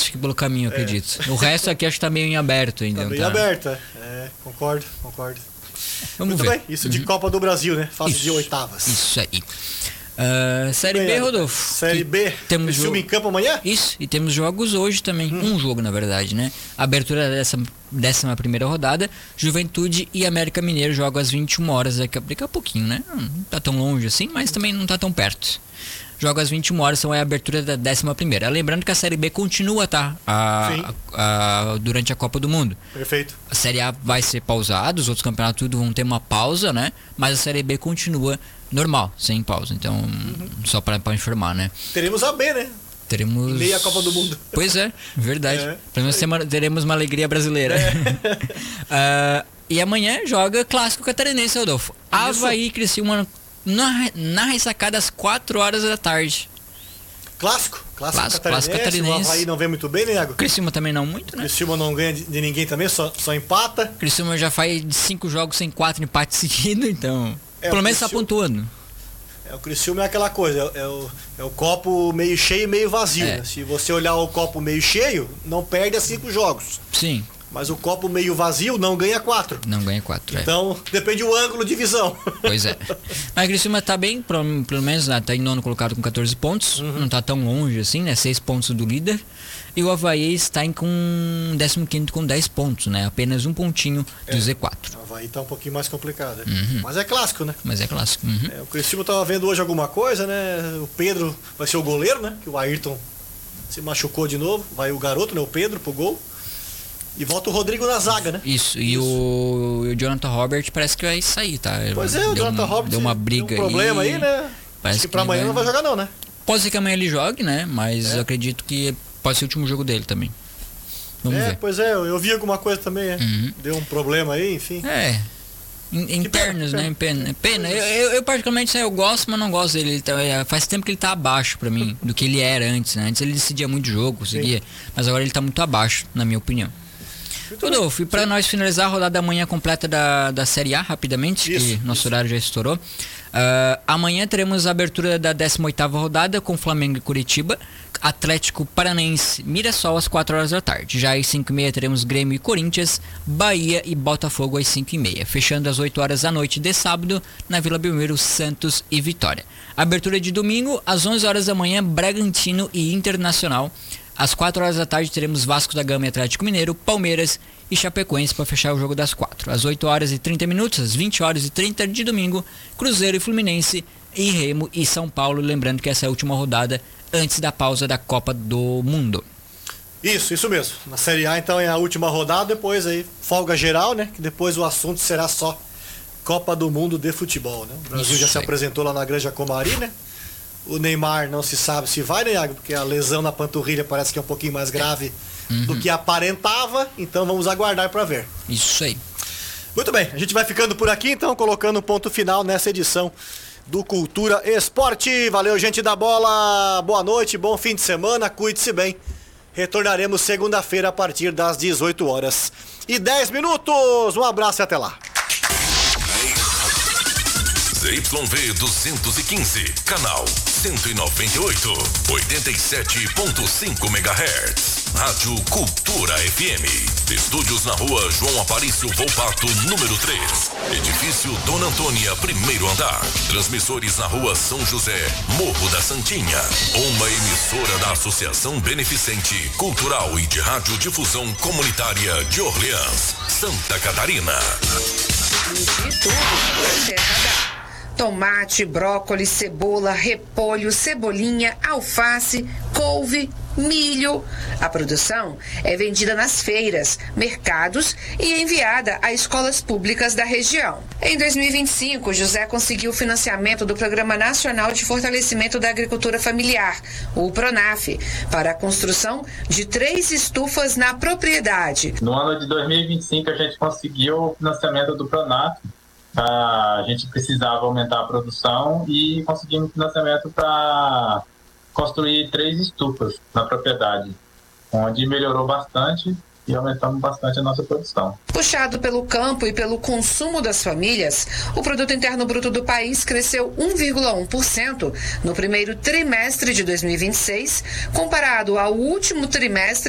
acho que pelo caminho, acredito. O resto aqui acho que tá meio em aberto ainda. Tá meio aberto, concordo. Vamos Muito ver. bem, isso de Copa do Brasil, né? Fase de oitavas. Isso aí. Série B, Rodolfo. Série B. Temos jogo em campo amanhã? Isso, e temos jogos hoje também. Um jogo, na verdade, né? Abertura dessa 11ª rodada. Juventude e América Mineiro jogam às 21 horas. Daqui a pouquinho, né? Não tá tão longe assim, mas também não tá tão perto. Joga às 21 horas, são a abertura da 11ª. Lembrando que a Série B continua, tá? Durante a Copa do Mundo. Perfeito. A Série A vai ser pausada, os outros campeonatos tudo vão ter uma pausa, né? Mas a Série B continua normal, sem pausa. Então, só para informar, né? Teremos a B, né? Teremos... Meia Copa do Mundo. Pois é, verdade. Pelo menos teremos uma alegria brasileira. E amanhã joga Clássico Catarinense, Rodolfo. Avaí e Criciúma na ressacada às 4 horas da tarde. Clássico Catarinense. O Avaí não vem muito bem, né, Iago? Criciúma também não muito, né? Criciúma não ganha de ninguém também, só empata. Criciúma já faz 5 jogos sem 4 empates seguidos, então... pelo menos tá pontuando. O Criciúma é aquela coisa, é o copo meio cheio e meio vazio, né? Se você olhar o copo meio cheio, não perde a 5 jogos. Sim. Mas o copo meio vazio não ganha 4. Não ganha 4, Então, depende do ângulo de visão. Pois é. Mas o Criciúma tá bem, pelo menos, né? Tá em nono colocado com 14 pontos. Não tá tão longe assim, né? 6 pontos do líder. E o Avaí está com 15º com 10 pontos, né? Apenas um pontinho do Z4. O Avaí tá um pouquinho mais complicado, Mas é clássico, né? O Criciúma tava vendo hoje alguma coisa, né? O Pedro vai ser o goleiro, né? Que o Ayrton se machucou de novo. Vai o garoto, né? O Pedro pro gol. E volta o Rodrigo na zaga, né? Isso. O Jonathan Robert parece que vai sair, tá? Pois é, o Jonathan Robert deu uma briga aí. Deu um problema aí, né? Parece que pra amanhã não vai jogar não, né? Pode ser que amanhã ele jogue, né? Mas eu acredito que pode ser o último jogo dele também. Vamos ver. Pois é, eu vi alguma coisa também, Deu um problema aí, enfim. Internos, né? Pena. Eu particularmente eu gosto, mas não gosto dele. Faz tempo que ele tá abaixo pra mim do que ele era antes, né? Antes ele decidia muito jogo, conseguia. Mas agora ele tá muito abaixo, na minha opinião. Rodolfo, e para nós finalizar a rodada da manhã completa da Série A, rapidamente, que nosso horário já estourou. Amanhã teremos a abertura da 18ª rodada com Flamengo e Curitiba, Atlético Paranaense, Mirassol às 4 horas da tarde. Já às 5h30 teremos Grêmio e Corinthians, Bahia e Botafogo às 5h30. Fechando às 8 horas da noite de sábado, na Vila Belmiro, Santos e Vitória. Abertura de domingo, às 11 horas da manhã, Bragantino e Internacional. Às 4 horas da tarde teremos Vasco da Gama e Atlético Mineiro, Palmeiras e Chapecoense para fechar o jogo das 4. Às 8 horas e 30 minutos, às 20 horas e 30 de domingo, Cruzeiro e Fluminense e Remo e São Paulo. Lembrando que essa é a última rodada antes da pausa da Copa do Mundo. Isso mesmo. Na Série A então é a última rodada, depois aí folga geral, né? Que depois o assunto será só Copa do Mundo de futebol, né? O Brasil já se apresentou lá na Granja Comari, né? O Neymar não se sabe se vai, né, Iago? Porque a lesão na panturrilha parece que é um pouquinho mais grave do que aparentava. Então vamos aguardar para ver. Isso aí. Muito bem, a gente vai ficando por aqui, então, colocando um ponto final nessa edição do Cultura Esporte. Valeu, gente da bola. Boa noite, bom fim de semana, cuide-se bem. Retornaremos segunda-feira a partir das 18h10. Um abraço e até lá. ZYV 215, canal 198, 87.5 MHz. Rádio Cultura FM. Estúdios na rua João Aparício Volpato, número 3. Edifício Dona Antônia, primeiro andar. Transmissores na rua São José, Morro da Santinha. Uma emissora da Associação Beneficente, Cultural e de Radiodifusão Comunitária de Orleans, Santa Catarina. Tomate, brócolis, cebola, repolho, cebolinha, alface, couve, milho. A produção é vendida nas feiras, mercados e enviada a escolas públicas da região. Em 2025, José conseguiu o financiamento do Programa Nacional de Fortalecimento da Agricultura Familiar, o PRONAF, para a construção de 3 estufas na propriedade. No ano de 2025, a gente conseguiu o financiamento do PRONAF. A gente precisava aumentar a produção e conseguimos financiamento para construir 3 estufas na propriedade, onde melhorou bastante e aumentamos bastante a nossa produção. Puxado pelo campo e pelo consumo das famílias, o Produto Interno Bruto do país cresceu 1,1% no primeiro trimestre de 2026, comparado ao último trimestre